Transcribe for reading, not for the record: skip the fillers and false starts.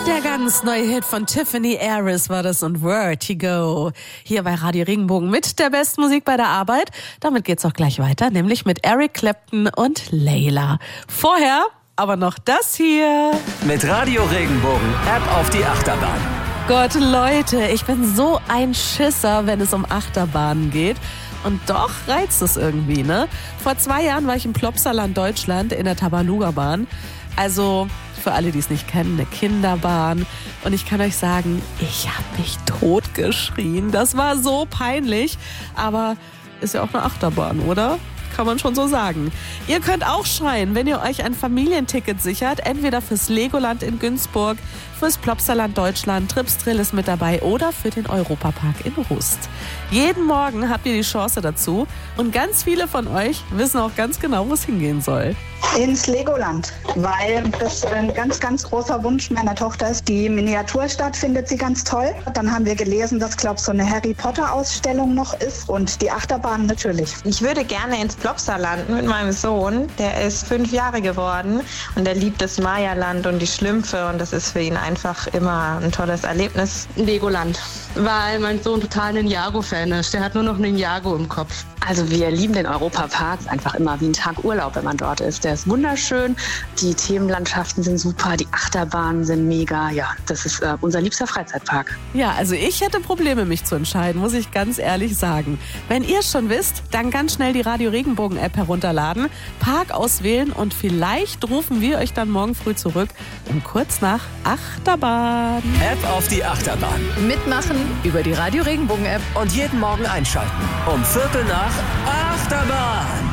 Der ganz neue Hit von Tiffany Harris war das und Vertigo. Hier bei Radio Regenbogen mit der besten Musik bei der Arbeit. Damit geht's auch gleich weiter, nämlich mit Eric Clapton und Layla. Vorher aber noch das hier. Mit Radio Regenbogen App auf die Achterbahn. Gott, Leute, ich bin so ein Schisser, wenn es um Achterbahnen geht. Und doch reizt es irgendwie, ne? Vor 2 Jahren war ich im Plopsaland Deutschland in der Tabaluga-Bahn. Also für alle, die es nicht kennen, eine Kinderbahn. Und ich kann euch sagen, ich habe mich totgeschrien. Das war so peinlich. Aber ist ja auch eine Achterbahn, oder? Kann man schon so sagen. Ihr könnt auch schreien, wenn ihr euch ein Familienticket sichert. Entweder fürs Legoland in Günzburg, fürs Plopsaland Deutschland, Trips Drill ist mit dabei oder für den Europapark in Rust. Jeden Morgen habt ihr die Chance dazu. Und ganz viele von euch wissen auch ganz genau, wo es hingehen soll. Ins Legoland, weil das ein ganz, ganz großer Wunsch meiner Tochter ist. Die Miniaturstadt findet sie ganz toll. Dann haben wir gelesen, dass, glaube ich, so eine Harry Potter Ausstellung noch ist und die Achterbahn natürlich. Ich würde gerne ins Plopsaland mit meinem Sohn. Der ist 5 Jahre geworden und der liebt das Maya-Land und die Schlümpfe und das ist für ihn einfach immer ein tolles Erlebnis. Legoland, weil mein Sohn total Ninjago-Fan ist. Der hat nur noch Ninjago im Kopf. Also wir lieben den Europapark. Ist einfach immer wie ein Tag Urlaub, wenn man dort ist. Der ist wunderschön. Die Themenlandschaften sind super. Die Achterbahnen sind mega. Ja, das ist unser liebster Freizeitpark. Ja, also ich hätte Probleme, mich zu entscheiden, muss ich ganz ehrlich sagen. Wenn ihr es schon wisst, dann ganz schnell die Radio Regenbogen App herunterladen, Park auswählen und vielleicht rufen wir euch dann morgen früh zurück um kurz nach Achterbahn. App auf die Achterbahn. Mitmachen über die Radio Regenbogen App. Und jeden Morgen einschalten. Um 7:45 Achterbahn.